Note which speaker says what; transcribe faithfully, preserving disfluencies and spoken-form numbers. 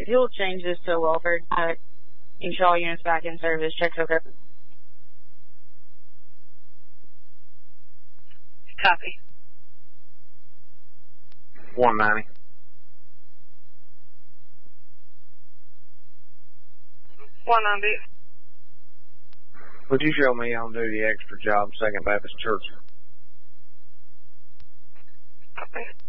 Speaker 1: If you'll change this to Welford, uh, ensure all units back in service. Checks okay.
Speaker 2: Copy.
Speaker 3: one ninety.
Speaker 2: one ninety.
Speaker 3: Would you show me on duty extra job, Second Baptist Church?
Speaker 2: Copy.